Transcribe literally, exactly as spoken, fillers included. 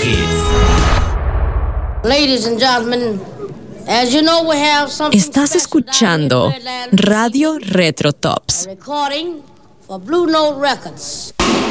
Hits. Ladies and gentlemen, as you know, we have something Estás escuchando Radio Retro Tops. recording for Blue Note Records.